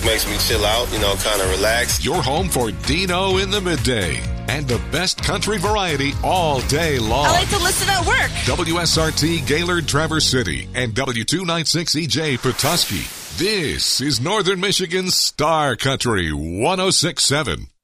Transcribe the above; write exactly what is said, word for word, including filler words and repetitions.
makes me chill out, you know, kind of relax. Your home for Dino in the midday. And the best country variety all day long. I like to listen at work. W S R T Gaylord Traverse City and W two ninety-six E J Petoskey. This is Northern Michigan's Star Country one oh six point seven.